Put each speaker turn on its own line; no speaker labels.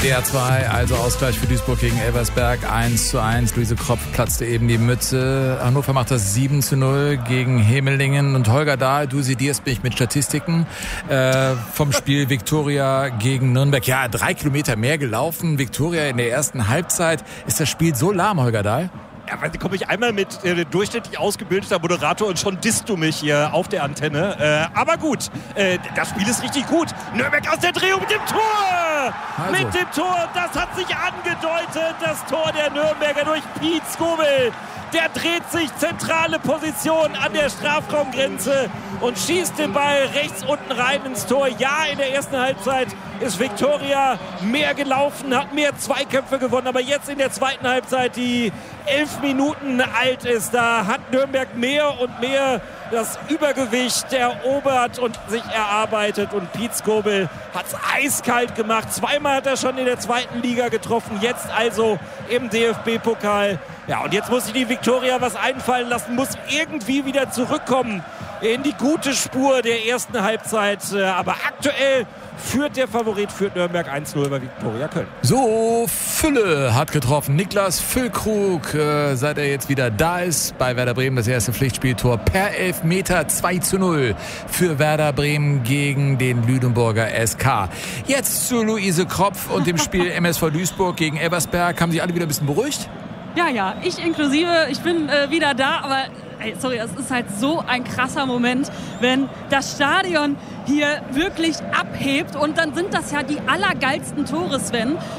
WDR 2, also Ausgleich für Duisburg gegen Elversberg, 1:1. Luise Kropf platzte eben die Mütze. Hannover macht das 7:0 gegen Hemelingen. Und Holger Dahl, du sedierst mich mit Statistiken vom Spiel Viktoria gegen Nürnberg. Ja, 3 Kilometer mehr gelaufen. Viktoria in der ersten Halbzeit. Ist das Spiel so lahm, Holger Dahl?
Ja, weil da komme ich einmal mit durchschnittlich ausgebildeter Moderator und schon disst du mich hier auf der Antenne. Aber gut, das Spiel ist richtig gut. Nürnberg aus der Drehung mit dem Tor!
Also.
Mit dem Tor, das hat sich angedeutet. Das Tor der Nürnberger durch Piet Skobel. Der dreht sich, zentrale Position an der Strafraumgrenze und schießt den Ball rechts unten rein ins Tor. Ja, in der ersten Halbzeit ist Viktoria mehr gelaufen, hat mehr Zweikämpfe gewonnen. Aber jetzt in der zweiten Halbzeit, die 11 Minuten alt ist, da hat Nürnberg mehr und mehr das Übergewicht erobert und sich erarbeitet. Und Piet Skobel hat es eiskalt gemacht. Zweimal hat er schon in der zweiten Liga getroffen, jetzt also im DFB-Pokal. Ja, und jetzt muss sich die Viktoria was einfallen lassen, muss irgendwie wieder zurückkommen in die gute Spur der ersten Halbzeit. Aber aktuell führt der Favorit, führt Nürnberg 1:0 bei Viktoria Köln.
So, Fülle hat getroffen. Niklas Füllkrug, seit er jetzt wieder da ist bei Werder Bremen, das erste Pflichtspieltor per Elfmeter, 2:0 für Werder Bremen gegen den Lüneburger SK. Jetzt zu Luise Kropf und dem Spiel MSV Duisburg gegen Elversberg. Haben sich alle wieder ein bisschen beruhigt?
Ja, ich inklusive. Ich bin wieder da, aber sorry, es ist halt so ein krasser Moment, wenn das Stadion hier wirklich abhebt und dann sind das ja die allergeilsten Tore, Sven.